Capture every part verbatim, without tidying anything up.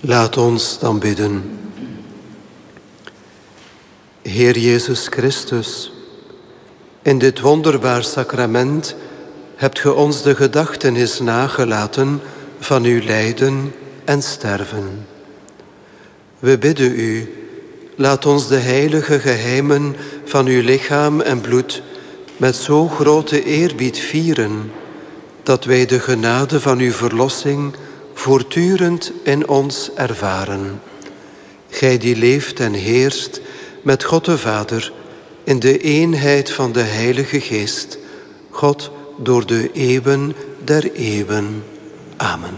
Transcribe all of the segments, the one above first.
Laat ons dan bidden. Heer Jezus Christus, in dit wonderbaar sacrament hebt ge ons de gedachtenis nagelaten van uw lijden en sterven. We bidden u, laat ons de heilige geheimen van uw lichaam en bloed met zo grote eerbied vieren, dat wij de genade van uw verlossing voortdurend in ons ervaren. Gij die leeft en heerst met God de Vader in de eenheid van de Heilige Geest, God door de eeuwen der eeuwen. Amen.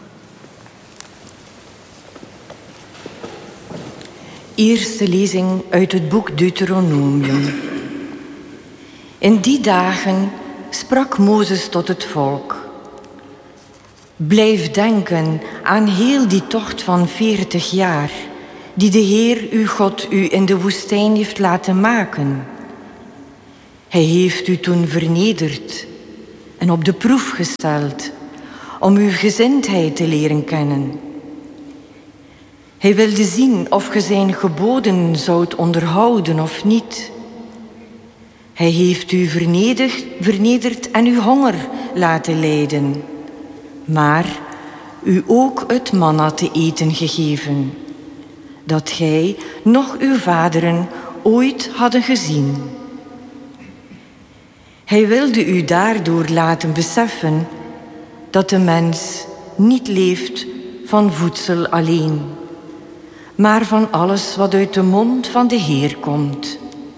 Eerste lezing uit het boek Deuteronomium. In die dagen sprak Mozes tot het volk. Blijf denken aan heel die tocht van veertig jaar, die de Heer uw God u in de woestijn heeft laten maken. Hij heeft u toen vernederd en op de proef gesteld om uw gezindheid te leren kennen. Hij wilde zien of ge zijn geboden zoudt onderhouden of niet. Hij heeft u vernederd, vernederd en uw honger laten lijden, maar u ook het manna te eten gegeven, dat gij, noch uw vaderen, ooit hadden gezien. Hij wilde u daardoor laten beseffen dat de mens niet leeft van voedsel alleen, maar van alles wat uit de mond van de Heer komt.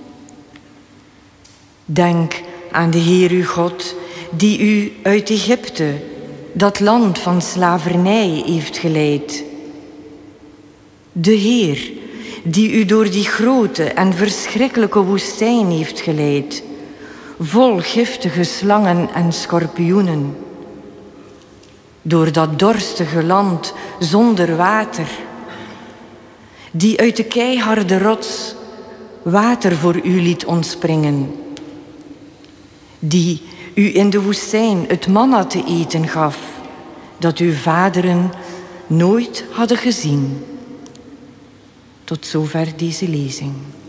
Denk aan de Heer uw God, die u uit Egypte, dat land van slavernij, heeft geleid. De Heer, die u door die grote en verschrikkelijke woestijn heeft geleid, vol giftige slangen en schorpioenen. Door dat dorstige land zonder water, die uit de keiharde rots water voor u liet ontspringen, die u in de woestijn het manna te eten gaf, dat uw vaderen nooit hadden gezien. Tot zover deze lezing.